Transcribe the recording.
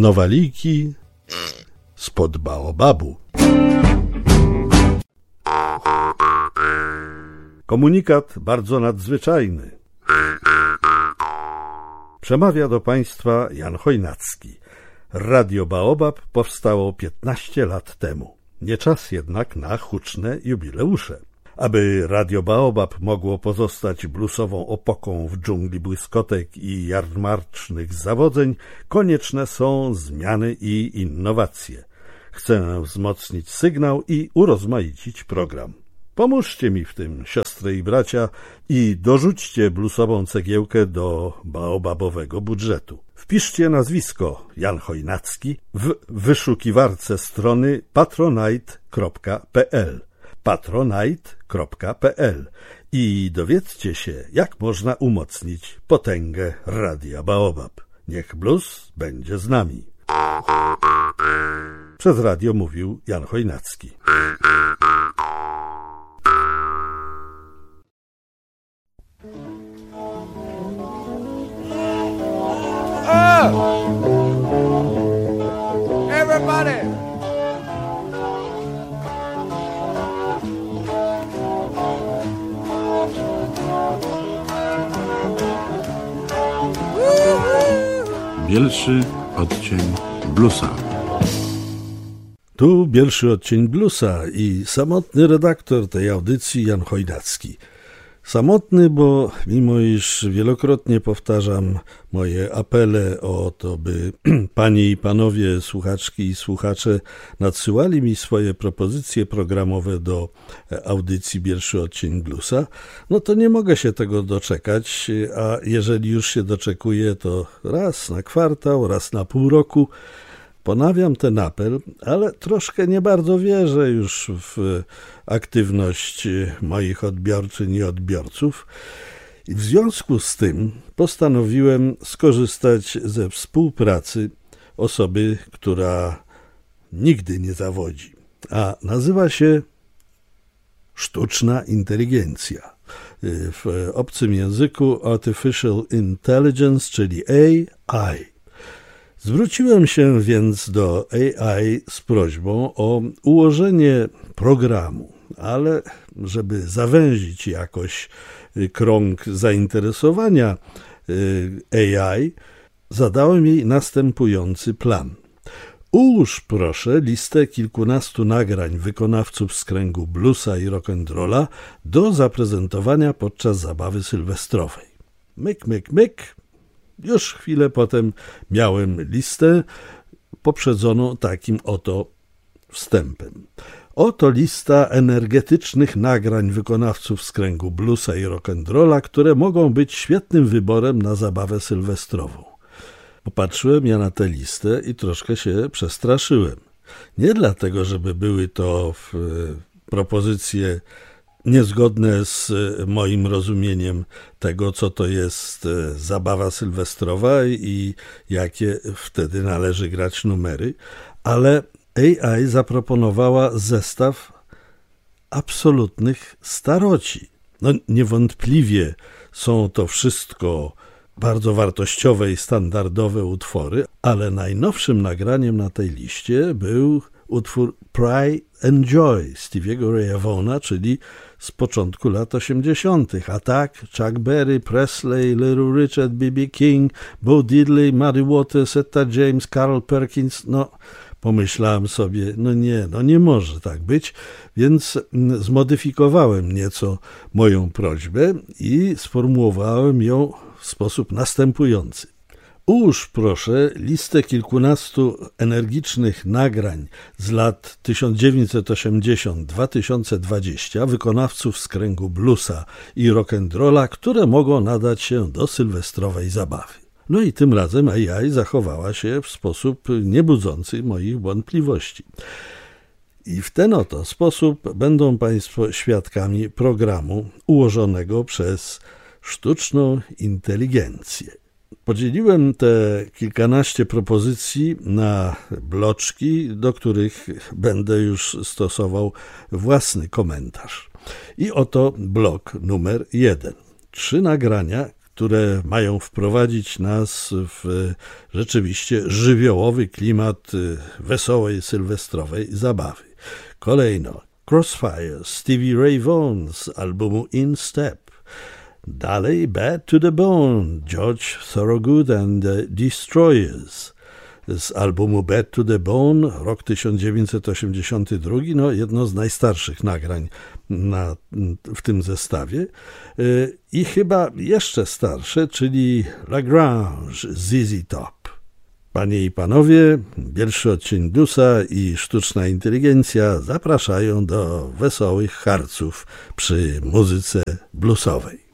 Nowaliki spod baobabu. Komunikat bardzo nadzwyczajny. Przemawia do Państwa Jan Chojnacki. Radio Baobab powstało 15 lat temu. Nie czas jednak na huczne jubileusze. Aby Radio Baobab mogło pozostać bluesową opoką w dżungli błyskotek i jarmarcznych zawodzeń, konieczne są zmiany i innowacje. Chcę wzmocnić sygnał i urozmaicić program. Pomóżcie mi w tym, siostry i bracia, i dorzućcie bluesową cegiełkę do baobabowego budżetu. Wpiszcie nazwisko Jan Chojnacki w wyszukiwarce strony patronite.pl patronite.pl i dowiedzcie się, jak można umocnić potęgę Radia Baobab. Niech blues będzie z nami. Przez radio mówił Jan Chojnacki. Everybody! Bielszy odcień bluesa. Tu bielszy odcień bluesa i samotny redaktor tej audycji Jan Chojnacki. Samotny, bo mimo iż wielokrotnie powtarzam moje apele o to, by panie i panowie słuchaczki i słuchacze nadsyłali mi swoje propozycje programowe do audycji Bielszy odcień bluesa, no to nie mogę się tego doczekać, a jeżeli już się doczekuję, to raz na kwartał, raz na pół roku. Ponawiam ten apel, ale troszkę nie bardzo wierzę już w aktywność moich odbiorczyń i odbiorców. I w związku z tym postanowiłem skorzystać ze współpracy osoby, która nigdy nie zawodzi, a nazywa się sztuczna inteligencja. W obcym języku Artificial Intelligence, czyli AI. Zwróciłem się więc do AI z prośbą o ułożenie programu, ale żeby zawęzić jakoś krąg zainteresowania AI, zadałem jej następujący plan. Ułóż proszę listę kilkunastu nagrań wykonawców z kręgu bluesa i rock'n'rolla do zaprezentowania podczas zabawy sylwestrowej. Myk, myk, myk. Już chwilę potem miałem listę poprzedzoną takim oto wstępem. Oto lista energetycznych nagrań wykonawców z kręgu bluesa i rock'n'rolla, które mogą być świetnym wyborem na zabawę sylwestrową. Popatrzyłem ja na tę listę i troszkę się przestraszyłem. Nie dlatego, żeby były to propozycje niezgodne z moim rozumieniem tego, co to jest zabawa sylwestrowa i jakie wtedy należy grać numery, ale AI zaproponowała zestaw absolutnych staroci. No niewątpliwie są to wszystko bardzo wartościowe i standardowe utwory, ale najnowszym nagraniem na tej liście był utwór Pride and Joy Stevie'ego Raya Vaughana, czyli z początku lat 80. A tak Chuck Berry, Presley, Little Richard, B.B. King, Bo Diddley, Muddy Waters, Etta James, Carol Perkins. No, pomyślałem sobie, nie może tak być, więc zmodyfikowałem nieco moją prośbę i sformułowałem ją w sposób następujący. Ułóż proszę listę kilkunastu energicznych nagrań z lat 1980-2020 wykonawców z kręgu bluesa i rock'n'rolla, które mogą nadać się do sylwestrowej zabawy. No i tym razem AI zachowała się w sposób niebudzący moich wątpliwości. I w ten oto sposób będą Państwo świadkami programu ułożonego przez sztuczną inteligencję. Podzieliłem te kilkanaście propozycji na bloczki, do których będę już stosował własny komentarz. I oto blok numer 1. 3 nagrania, które mają wprowadzić nas w rzeczywiście żywiołowy klimat wesołej, sylwestrowej zabawy. Kolejno Crossfire, Stevie Ray Vaughan z albumu In Step. Dalej Bad to the Bone, George Thorogood and the Destroyers z albumu Bad to the Bone, rok 1982, jedno z najstarszych nagrań w tym zestawie. I chyba jeszcze starsze, czyli La Grange, ZZ Top. Panie i panowie, pierwszy odcień bluesa i sztuczna inteligencja zapraszają do wesołych harców przy muzyce bluesowej.